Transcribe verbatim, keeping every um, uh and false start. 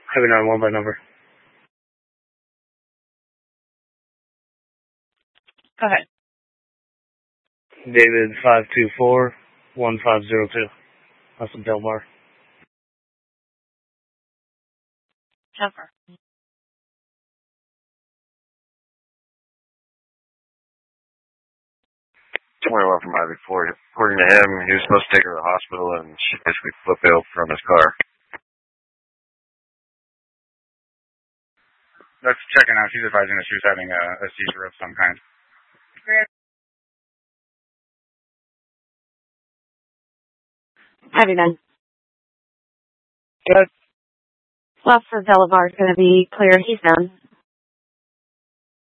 Heavy nine one by number. Go ahead. David five two four one five zero two. That's in Del Mar. Jennifer. Somewhere well from Ivy Ford. According to him, he was supposed to take her to the hospital and she basically flipped out from his car. That's checking out. She's advising that she was having a, a seizure of some kind. Heavy nine. Good. Well, for Delavar is going to be clear. He's done.